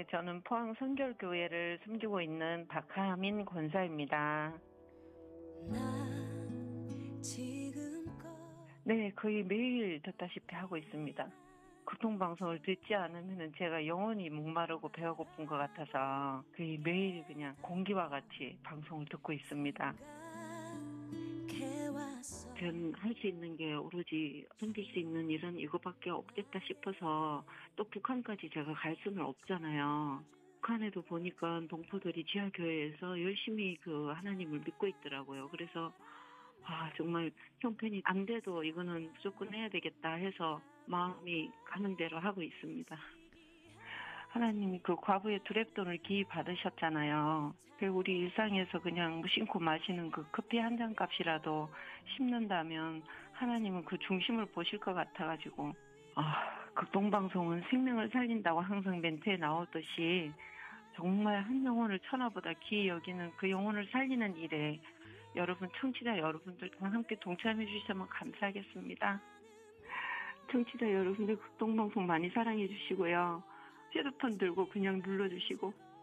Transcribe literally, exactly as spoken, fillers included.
저는 포항 선결교회를 섬기고 있는 박하민 권사입니다. 네, 거의 매일 듣다시피 하고 있습니다. 교통방송을 듣지 않으면 제가 영원히 목마르고 배가 고픈 것 같아서 거의 매일 그냥 공기와 같이 방송을 듣고 있습니다. 저는 할 수 있는 게 오로지 섬길 수 있는 일은 이거밖에 없겠다 싶어서 또 북한까지 제가 갈 수는 없잖아요. 북한에도 보니까 동포들이 지하교회에서 열심히 그 하나님을 믿고 있더라고요. 그래서 아 정말 형편이 안 돼도 이거는 무조건 해야 되겠다 해서 마음이 가는 대로 하고 있습니다. 하나님이 그 과부의 두랩돈을 기입 받으셨잖아요. 그 우리 일상에서 그냥 무심코 마시는 그 커피 한 잔 값이라도 심는다면 하나님은 그 중심을 보실 것 같아가지고 아, 극동방송은 생명을 살린다고 항상 멘트에 나오듯이 정말 한 영혼을 천하보다 귀히 여기는 그 영혼을 살리는 일에 여러분 청취자 여러분들과 함께 동참해 주시면 감사하겠습니다. 청취자 여러분들 극동방송 많이 사랑해 주시고요. 휴대폰 들고 그냥 눌러주시고